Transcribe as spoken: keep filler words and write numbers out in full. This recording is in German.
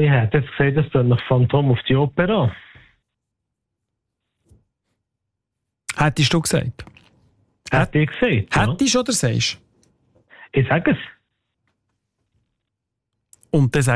Ich hätte jetzt gesagt, das tut nach Phantom auf die Oper. Hättest du gesagt? Hätte ich gesagt, ja. Hättest oder sagst? Ich sage es. Und dann